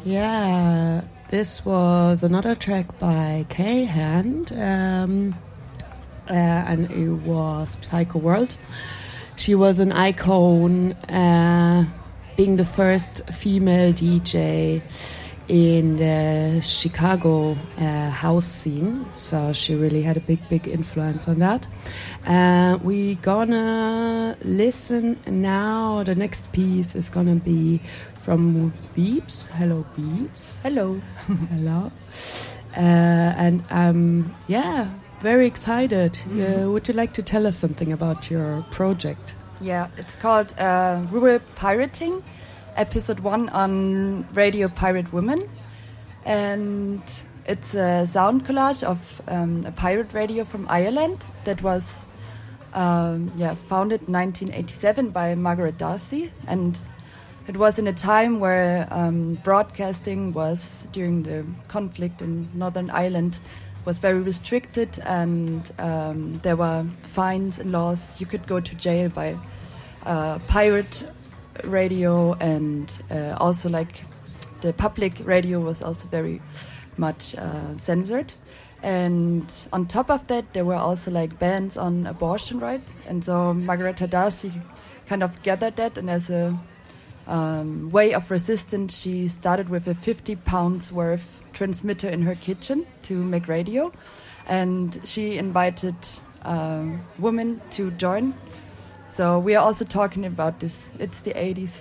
Yeah, this was another track by Kay Hand, and it was Psycho World. She was an icon, being the first female DJ in the Chicago house scene, so she really had a big influence on that. We gonna listen now. The next piece is gonna be from Beeps. Hello, Beeps. Hello. Hello. And very excited. Would you like to tell us something about your project? Yeah, it's called Rural Pirating, episode 1 on Radio Pirate Women. And it's a sound collage of a pirate radio from Ireland that was founded in 1987 by Margaret Darcy. And it was in a time where broadcasting was, during the conflict in Northern Ireland, was very restricted, and there were fines and laws. You could go to jail by pirate radio, and also like the public radio was also very much censored. And on top of that, there were also like bans on abortion rights. And so Margareta Darcy kind of gathered that, and as a way of resistance, she started with a 50 pounds worth transmitter in her kitchen to make radio, and she invited women to join. So we are also talking about this. It's the 80s.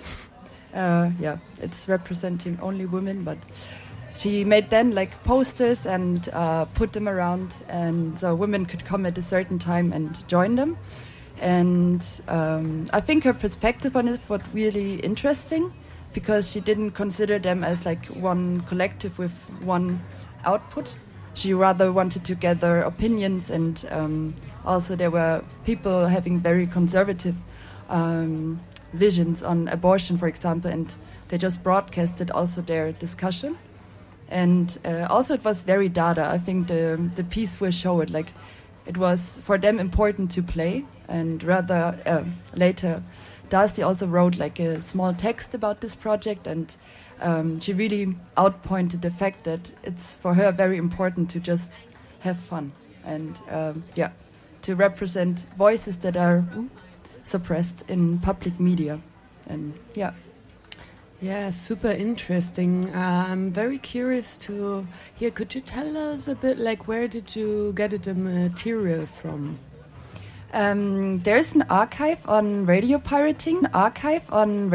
It's representing only women, but she made then like posters and put them around, and so women could come at a certain time and join them. And I think her perspective on it was really interesting, because she didn't consider them as like one collective with one output. She rather wanted to gather opinions, and also there were people having very conservative visions on abortion, for example, and they just broadcasted also their discussion. And also it was very data. I think the piece will show it, like it was for them important to play. And rather later, Darcy also wrote like a small text about this project, and she really outpointed the fact that it's for her very important to just have fun and to represent voices that are suppressed in public media. And yeah, super interesting. I'm very curious to hear. Could you tell us a bit, like, where did you get the material from? There's an archive on radio pirating.